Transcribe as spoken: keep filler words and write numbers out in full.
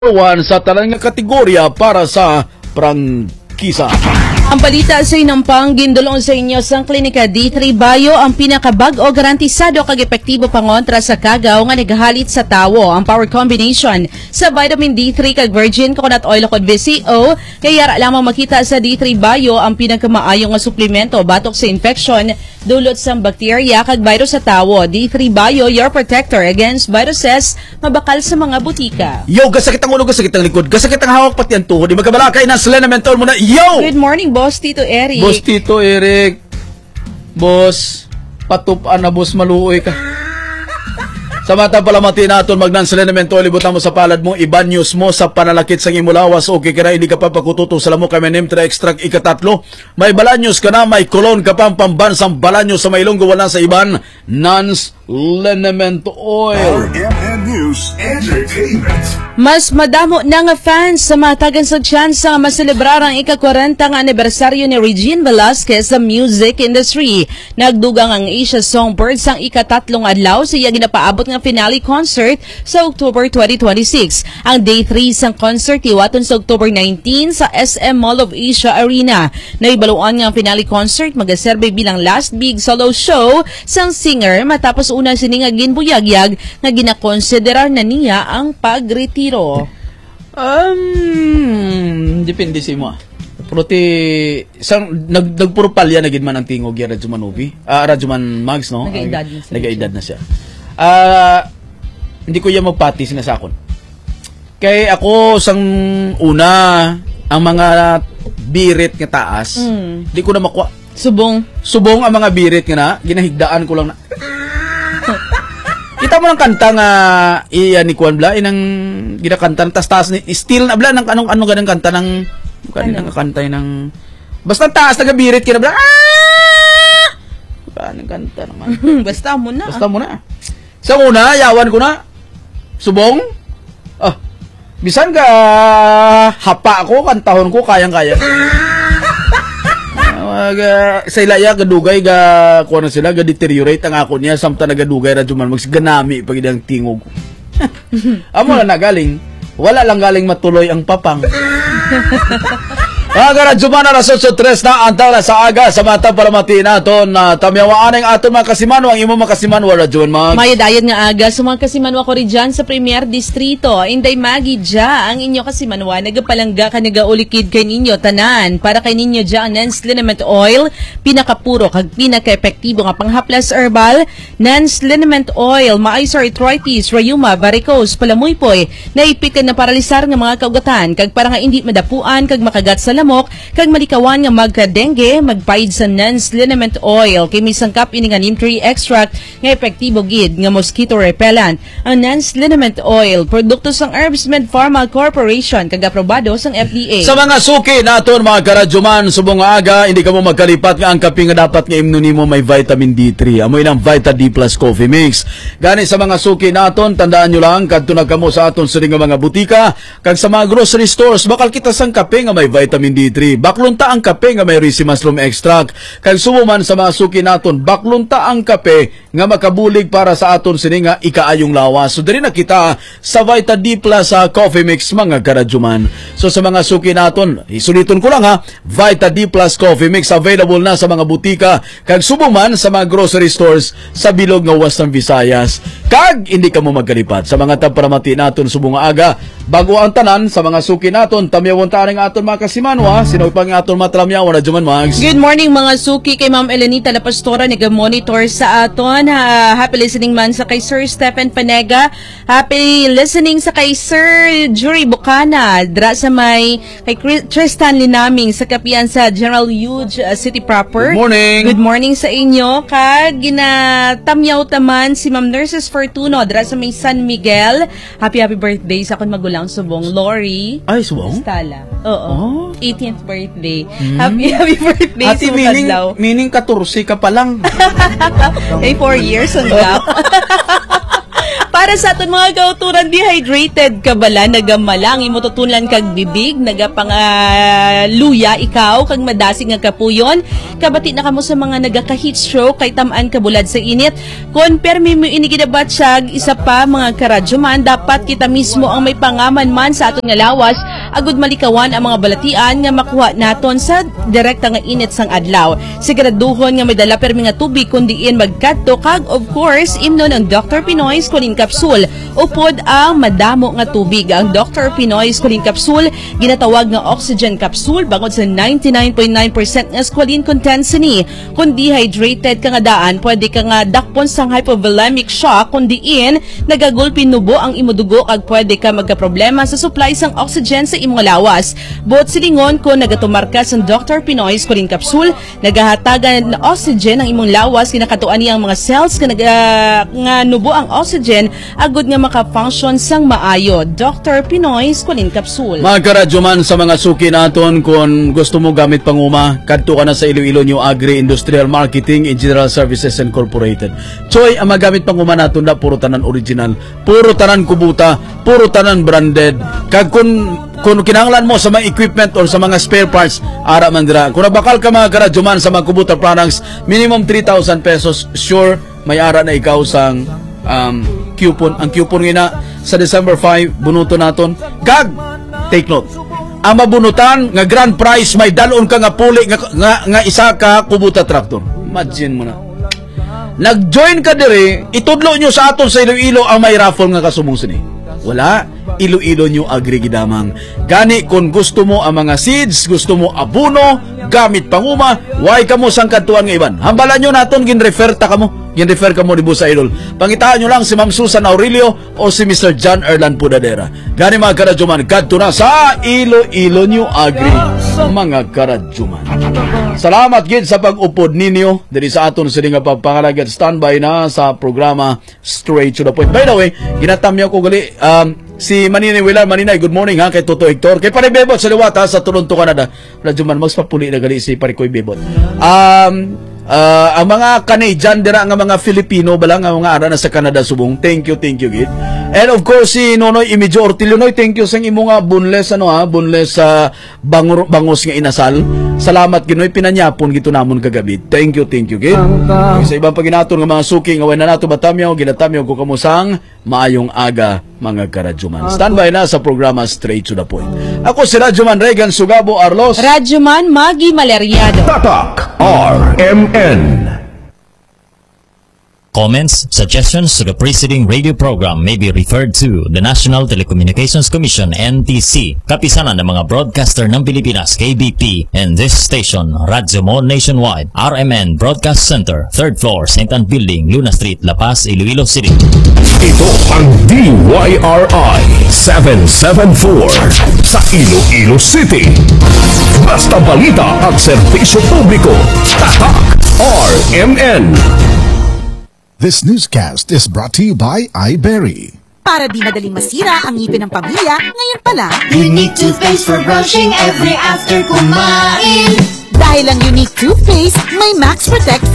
one sa talang nga kategorya para sa prangkisa. Ang balita sa inampang gindulong sa inyo sang Klinika D three Bio ang pinakabag o garantisado kag epektibo pangontra sa kagaw nga naghalit sa tawo. Ang power combination sa vitamin D three kag virgin coconut oil kod V C O kaya lamang makita sa D three Bio ang pinakamaayo nga suplemento batok sa infection dulot sa bakterya kag virus sa tawo. D three Bio, your protector against viruses mabakal sa mga butika. Yo, gasakit ang ulo, gasakit ang likod, gasakit ang hawak pati ang tuhod. Di magkabalakay na Selena Mentol muna. Yo! Good morning, Boss Tito Eric. Boss Tito Eric. Boss, patupaan na boss, maluoy ka. Samantang palamati natin magnan Selena Mentol, ibutan mo sa palad mo, iban news mo sa panalakit sa imulawas. Okay kira, hindi ka pa pakututo sa lamo kay Menemtra Extract ikatatlo. May balanyos ka na, may kolon ka pang pambansang balanyos sa may ilonggo wala sa iban. Nans Liniment Oil. R M N News Entertainment. Mas madamo na nga fans sa matagan sa tsansa nga maselebrar ang ika-kwarenta nga anibersaryo ni Regine Velasquez sa music industry. Nagdugang ang Asia Songbirds ang ikatatlong adlaw sa iya ginapaabot nga finale concert sa October twenty twenty-six. Ang day three sang concert iwaton sa October nineteen sa S M Mall of Asia Arena. Naibaluan nga ang finale concert magaserbe bilang last big solo show sang singer matapos una sini nga ginbuyagyag nga ginakonsiderar na niya ang pagretiro. Um, depende sa mo. Pero ti sang nag nagpurpalya na gid man ang tingog ya Radyo Manovi. Ah, Radyo Man Mags, no? Nagaedad na siya. Nagaedad na siya. Ah, hindi ko ya magpati sinasakon. Kay ako sang una ang mga birit nga taas, Mm. di ko na makuha. Subong. Subong ang mga birit nga na, ginahigdaan ko lang na. Kita mo ng kanta nga iya ni Kuan Bla, inang ginakanta ng tas-taas ni still na bla ng anong anong ganang kanta ng kanina nga kanta ng basta taas nagabirit kina bla. Ah! Kanang kanta naman. Basta mo na. Basta mo na. Sa una, yawan ko na. Subong. Ah, bisan ka hapa ko, kantahon ko, kayang-kaya. Uh, sa ilaya gadugay ga kuha na sila ga deteriorate ang ako niya samta nagadugay radyo man magsiganami pag ang tingog. Amo na nagaling wala lang galing matuloy ang papang. Mga radyo man na rason sa tres na antal sa aga sa mata palamati naton na tamyawaan ang aton mga kasimanwa ang imo mga kasimanwa radyo man. May dayad nga aga sa mga kasimanwa ko rin dyan sa Premier Distrito. Inday Magi dya ang inyo kasimanwa. Nagapalangga ka nagaulikid kay ninyo tanan. Para kay ninyo dya ang Nans Liniment Oil. Pinakapuro kag pinaka-epektibo nga panghaplas herbal. Nans Liniment Oil. Maay sa arthritis, rheuma, varicose, palamuypoy. Naipit ka na paralisar nga mga kaugatan. Kag para nga hindi madapuan kag makagat sa lamok. Kag malikawan nga magka-dengue. Magpaid sa Nans Liniment Oil. Kay may sangkap ini nga neem tree extract nga epektibo gid nga mosquito repellent. Ang Nans Liniment Oil, produkto sang Herbs Med Pharma Corporation kag aprobado sang F D A. Sa mga suki naton mga karadyoman subong nga aga hindi ka mo magkalipat nga ang kape nga dapat nga imno nimo may vitamin D three. Amoy ng Vita D Plus Coffee Mix. Gani sa mga suki naton tandaan nyo lang kadto na kamo sa aton sini nga mga butika kag sa mga grocery stores bakal kita sang kape nga may vitamin D three. Baklunta ang kape nga may Risi Mushroom Extract. Kag sumuman sa mga suki naton baklunta ang kape nga makabulig para sa aton sini nga ikaayong lawas. So diri na kita sa Vita D Plus uh, Coffee Mix mga karadyoman. So sa mga suki naton, isuliton ko lang ha, Vita D Plus Coffee Mix available na sa mga butika kag sumuman sa mga grocery stores sa bilog nga Western Visayas. Kag hindi ka mo magkalipat sa mga taparamati naton subong nga aga bago ang tanan sa mga suki naton tamyawon ta ning aton mga kasimanwa sino pa nga aton matramyawan na Juman Mags. Good morning mga suki kay Ma'am Elenita La Pastora nag-monitor sa aton. Uh, happy listening man sa kay Sir Stephen Panega. Happy listening sa kay Sir Jury Bucana. Dra sa may kay Tristan Linaming sa kapian sa General Huge uh, City Proper. Good morning. Good morning sa inyo. Kag ginatamyaw taman si Ma'am Nurses Fortuno dra sa may San Miguel. Happy happy birthday sa akong magulang subong Lori. Ay, subong? Stala. Oo. Oh. eighteenth birthday. Hmm. Happy happy birthday Ati sa meaning, Kadlaw. meaning katorse ka pa lang. Ay, four years ang gap. Para sa aton mga kauturan, dehydrated ka bala, nagamalang imututunan kag bibig, nagapang uh, luya ikaw, kag madasig nga kapuyon, kabati na kamo sa mga nagaka-heat stroke, kay tamaan kabulad sa init. Kung permi mo inigidabat siya, isa pa mga karadyoman, dapat kita mismo ang may pangaman man sa aton nga lawas, agud malikawan ang mga balatian nga makuha naton sa direkta nga init sang adlaw. Siguraduhon nga may dala permi nga tubig kundi in magkadto, kag of course, imnon ang Doctor Pinoy's Kulin Capsule. Upod ang madamo nga tubig. Ang Doctor Pinoy's Kulin Capsule ginatawag nga oxygen capsule bangod sa ninety-nine point nine percent nga squalene content sini. Kung dehydrated ka nga daan, pwede ka nga dakpon sang hypovolemic shock kundi in nagagulpin nubo ang imudugo, kag pwede ka magkaproblema sa supply sang oxygen sa imong lawas. Buot silingon kung nagatumarka sa Doctor Pinoy's Kulin Capsule, nagahatagan na oxygen ang imong lawas, kinakatuan niyang mga cells ka nag, uh, nga nubo ang oxygen agud nga maka-function sang maayo. Doctor Pinoy's Kulin Capsule. Mga karadyoman, sa mga suki naton, kung gusto mo gamit panguma, kadto ka na sa Iloilo New Agri Industrial Marketing and General Services Incorporated. Choy, ang magamit panguma naton na puro tanan original, puro tanan kubuta, puro tanan branded. Kag kung kung kinahanglan mo sa mga equipment or sa mga spare parts, ara man dira. Kung nabakal ka mga karadyoman sa mga kubuta products, minimum three thousand pesos, sure may ara na ikaw sang um, coupon. Ang coupon nga sa December five, bunuto naton. Kag, take note, ang mabunutan nga grand prize, may dalon ka nga puli nga, nga, nga isa ka kubuta tractor. Imagine mo na. Nag-join ka dire, itudlo nyo sa aton sa Iloilo ang may raffle nga kasumusin eh. Wala, Iloilo New Agri gidamang. Gani kung gusto mo ang mga seeds, gusto mo abuno, gamit panguma, why ka mo sang kadtuan nga iban. Hambalan nyo naton, gin-refer ta kamo. Gin-refer ka mo di Busa Idol. Pangitaan nyo lang si Ma'am Susan Aurelio o si Mister John Erlan Pudadera. Gani mga karadyoman, kadto na sa Iloilo New Agri, mga karadyoman. Salamat gid sa pag-upod ninyo diri sa aton sa nga pagpangalagat. Standby na sa programa Straight to the Point. By the way, ginatamyo ko gali um, si Manini Wilar. Maninay, good morning ha, kay Toto Hector. Kay Pare Bebot sa liwat ha, sa Toronto, Canada. Radyoman, magpapuli na gali si Pare Koy Bebot. Um... Uh, ang mga Canadian dira nga mga Filipino balang ang mga ara na sa Canada subong. Thank you, thank you gid. And of course si Nonoy Imidjo Ortilio, Noy, thank you sa imo nga bunles ano ha, bunles sa uh, bangor, bangos nga inasal. Salamat gid, Noy, pinanyapon gito namon kagabi. Thank you, thank you gid. Sa ibang paginaton nga mga suki nga wala nato batamyaw, ginatamyaw ko kamusang maayong aga mga karadyoman. Standby na sa programa Straight to the Point. Ako si Radyoman Regan Sugabo Arlos. Radyoman Maggie Maleriado. Tatak R M N. Comments, suggestions to the preceding radio program may be referred to the National Telecommunications Commission N T C, kapisanan ng mga broadcaster ng Pilipinas K B P, and this station, Radyo Mo Nationwide, R M N Broadcast Center, third floor, Saint Anne Building, Luna Street, La Paz, Iloilo City. Ito ang D Y R I seven seven four sa Iloilo City. Basta balita at serbisyo publiko. Tatak R M N. This newscast is brought to you by iBerry. Para di madaling masira ang ngipin ng pamilya, ngayon pa lang, Unique toothpaste for brushing every after kumain. dahil ang Unique Toothpaste may Max Protect